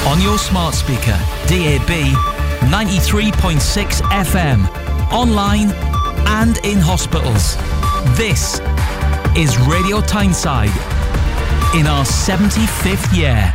On your smart speaker, DAB, 93.6 FM, online and in hospitals. This is Radio Tyneside in our 75th year.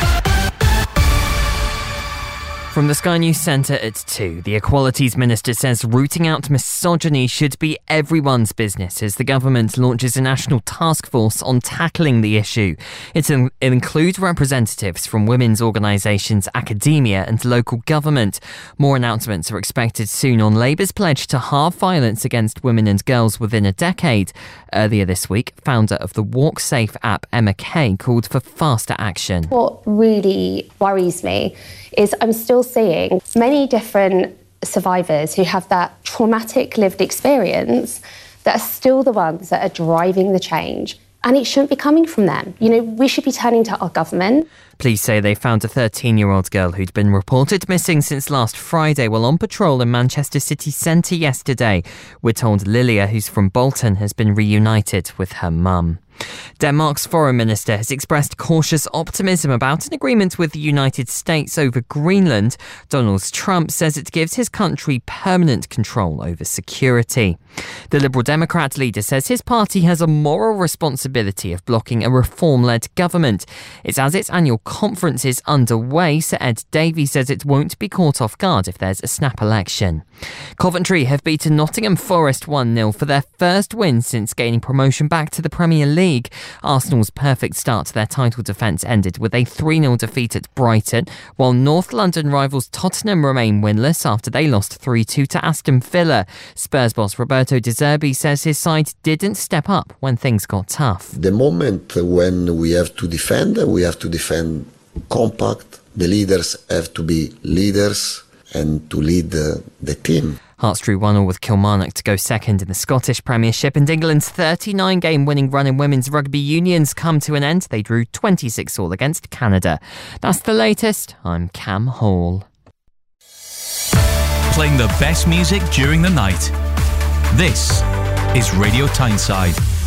From the Sky News Centre at 2, the Equalities Minister says rooting out misogyny should be everyone's business as the government launches a national task force on tackling the issue. It includes representatives from women's organisations, academia and local government. More announcements are expected soon on Labour's pledge to halve violence against women and girls within a decade. Earlier this week, founder of the Walk Safe app, Emma Kay, called for faster action. What really worries me is I'm still seeing many different survivors who have that traumatic lived experience that are still the ones that are driving the change. And it shouldn't be coming from them. You know, we should be turning to our government. Police say they found a 13-year-old girl who'd been reported missing since last Friday while on patrol in Manchester city centre yesterday. We're told Lilia, who's from Bolton, has been reunited with her mum. Denmark's foreign minister has expressed cautious optimism about an agreement with the United States over Greenland. Donald Trump says it gives his country permanent control over security. The Liberal Democrat leader says his party has a moral responsibility of blocking a reform-led government. It's as its annual conference is underway, Sir Ed Davey says it won't be caught off guard if there's a snap election. Coventry have beaten Nottingham Forest 1-0 for their first win since gaining promotion back to the Premier League. Arsenal's perfect start to their title defence ended with a 3-0 defeat at Brighton, while North London rivals Tottenham remain winless after they lost 3-2 to Aston Villa. Spurs boss Roberto De Zerbi says his side didn't step up when things got tough. The moment when we have to defend compact. The leaders have to be leaders and to lead the team. Hearts drew 1-1 with Kilmarnock to go second in the Scottish Premiership, and England's 39-game winning run in women's rugby union's come to an end. They drew 26-all against Canada. That's the latest. I'm Cam Hall. Playing the best music during the night. This is Radio Tyneside.